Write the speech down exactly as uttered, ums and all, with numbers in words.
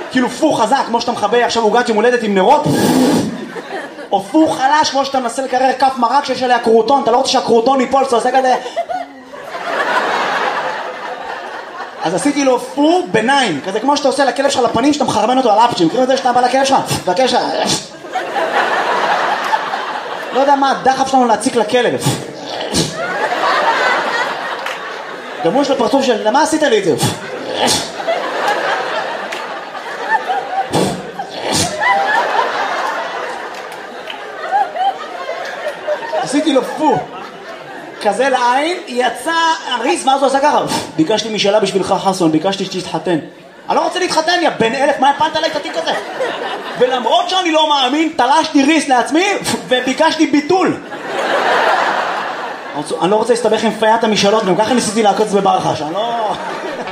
כאילו פו חזק, כמו שאתה מחבא עכשיו עוגת יום הולדת עם נרות, או פו חלש, כמו שאתה מנסה לקרר כף מרק שיש עליה קרוטון, אתה לא רוצה שהקרוטון ייפול, אתה עושה כזה... אז עשיתי לו פו ביניים, כזה כמו שאתה עושה לכלב שלך לפנים, שאתה מחרבן אותו על אפצ'ים, מכירים את זה שאתה בא לכלב שלך, והכלב שלך... לא יודע מה הדחף שלנו להציק לכלב. גם הוא יש לו פרצוף של, למה עשית לי את זה? עשיתי לו פו כזה לעין, יצא הריס, ואז הוא עשה ככה, ביקשתי משאלה בשבילך חסון, ביקשתי שתתחתן. אני לא רוצה להתחתן, יא בן אלף, מה הפלת עליי את התיק הזה? ולמרות שאני לא מאמין, תלשתי ריס לעצמי וביקשתי ביטול. אני לא רוצה להסתבך עם פיית המשאלות, גם ככה ניסיתי לעקוץ בברחש, אני לא...